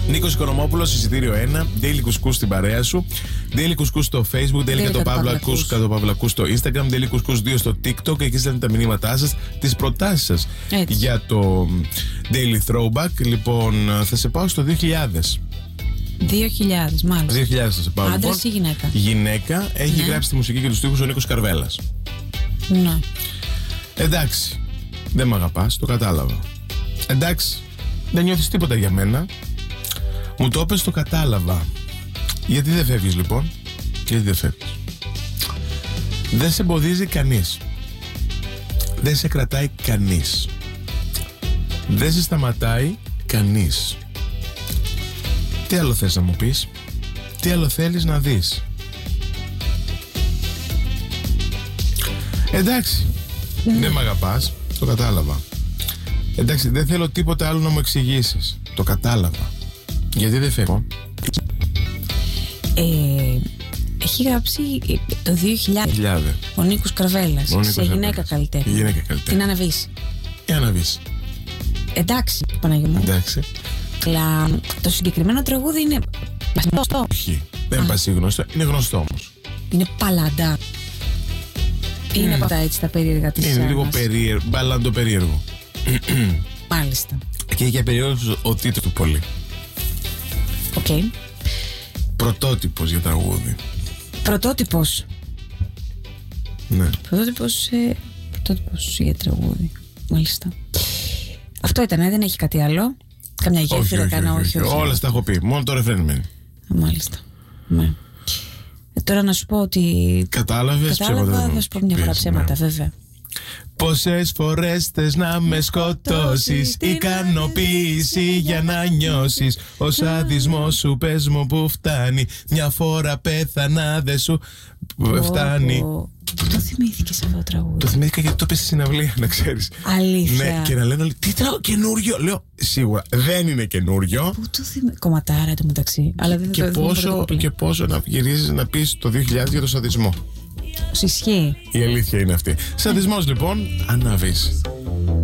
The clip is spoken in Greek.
Νίκος Οικονομόπουλος, εισιτήριο 1. Daily Couscous στην παρέα σου. Daily Couscous στο Facebook. Daily Κατοπαύλακους στο Instagram. Daily Couscous 2 στο TikTok. Εκεί στέλνετε τα μηνύματά σας, τις προτάσεις σας για το Daily Throwback. Λοιπόν, θα σε πάω στο 2000. 2000, μάλιστα. 2000 θα σε πάω. Άντρας ή γυναίκα? Γυναίκα. Έχει γράψει τη μουσική και τους στίχους ο Νίκος Καρβέλας. Ναι. Εντάξει, δεν μ' αγαπάς, το κατάλαβα. Εντάξει, δεν νιώθεις τίποτα για μένα. Μου το είπες, το κατάλαβα. Γιατί δεν φεύγεις λοιπόν? Γιατί δεν φεύγεις? Δεν σε εμποδίζει κανείς. Δεν σε κρατάει κανείς. Δεν σε σταματάει κανείς. Τι άλλο θες να μου πεις? Τι άλλο θέλεις να δεις? Εντάξει, δεν μ' αγαπάς, το κατάλαβα. Εντάξει, δεν θέλω τίποτα άλλο να μου εξηγήσεις, το κατάλαβα. Γιατί δεν φεύγω? Έχει γράψει το 2000 ο Νίκος Καρβέλας σε γυναίκα καλλιτέχνη. Την Αναβίση. Η Αναβίση. Εντάξει, Παναγιώ μου. Εντάξει. Αλλά το συγκεκριμένο τραγούδι είναι γνωστό. Όχι, δεν είναι πασίγνωστο, είναι γνωστό όμως. Είναι παλαντά. Είναι από τα έτσι τα περίεργα της Είναι λίγο περίεργο, μπαλάντο περίεργο. Μάλιστα. Και για περίεργο ο τίτλος του πολύ. Οκ. Πρωτότυπος για τραγούδι. Πρωτότυπος. Ναι. Πρωτότυπος για τραγούδι. Μάλιστα. Αυτό ήταν, δεν έχει κάτι άλλο. Καμιά γέφυρα κάνα, όχι. Όλα τα έχω πει, μόνο το ρεφρέν μένει. Μάλιστα. Ναι. Τώρα να σου πω ότι. Κατάλαβες? Κατάλαβα, θα σου πω μια φορά ψέματα, βέβαια. Πόσες φορές θες να με σκοτώσεις? Ικανοποίηση για να νιώσεις. Ο σαδισμός σου πες μου που φτάνει. Μια φορά πέθανα δε σου φτάνει. Το θυμήθηκες αυτό το τραγούδι? Το θυμήθηκα γιατί το πες στη συναυλία, να ξέρεις. Αλήθεια? Ναι, και να λένε όλοι, τι τραγούδι καινούριο? Λέω, σίγουρα δεν είναι καινούριο. Πού το θυμήθηκες? Κομματάρα το μεταξύ. Αλλά δεν και πόσο να γυρίζεις να πεις το 2000 για το σαδισμό. Ισχύει. Η αλήθεια είναι αυτή. Σαδισμός λοιπόν, Αναβίση.